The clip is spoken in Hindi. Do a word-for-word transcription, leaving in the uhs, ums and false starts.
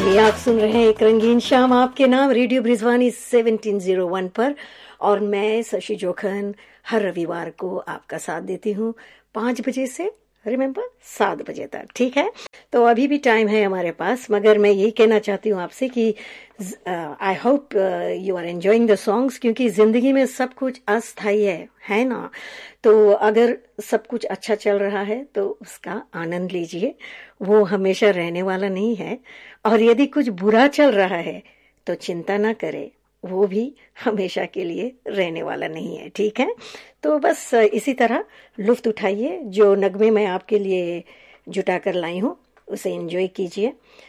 जी, आप सुन रहे हैं एक रंगीन शाम आपके नाम रेडियो ब्रिजवानी सेवनटीन ज़ीरो वन पर, और मैं शशि जोखन हर रविवार को आपका साथ देती हूँ पाँच बजे से रिमेम्बर सात बजे तक। ठीक है, तो अभी भी टाइम है हमारे पास, मगर मैं यही कहना चाहती हूँ आपसे कि I hope you are enjoying the songs, क्योंकि जिंदगी में सब कुछ अस्थायी है है ना। तो अगर सब कुछ अच्छा चल रहा है तो उसका आनंद लीजिए, वो हमेशा रहने वाला नहीं है। और यदि कुछ बुरा चल रहा है तो चिंता ना करें, वो भी हमेशा के लिए रहने वाला नहीं है। ठीक है, तो बस इसी तरह लुफ्त उठाइए, जो नगमे मैं आपके लिए जुटा कर लाई हूँ उसे एंजॉय कीजिए।